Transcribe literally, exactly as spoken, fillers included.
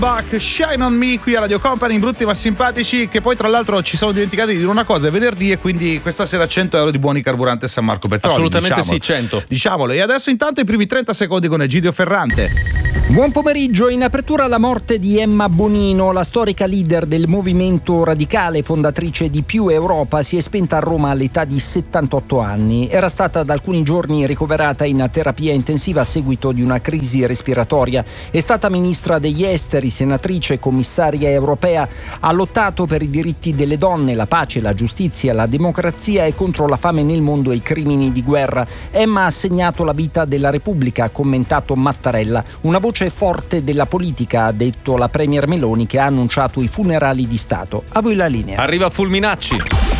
Bach, Shine on Me qui a Radio Company, brutti ma simpatici, che poi tra l'altro ci siamo dimenticati di dire una cosa, è venerdì e quindi questa sera cento euro di buoni carburante San Marco Petroli. Assolutamente diciamolo. sì, cento. Diciamolo. E adesso intanto i primi trenta secondi con Egidio Ferrante. Buon pomeriggio. In apertura la morte di Emma Bonino, la storica leader del movimento radicale, fondatrice di Più Europa, si è spenta a Roma all'età di settantotto anni. Era stata da alcuni giorni ricoverata in terapia intensiva a seguito di una crisi respiratoria. È stata ministra degli esteri, senatrice, commissaria europea. Ha lottato per i diritti delle donne, la pace, la giustizia, la democrazia e contro la fame nel mondo e i crimini di guerra. Emma ha segnato la vita della Repubblica, ha commentato Mattarella. Una voce forte della politica, ha detto la premier Meloni, che ha annunciato i funerali di Stato. A voi la linea. Arriva Fulminacci.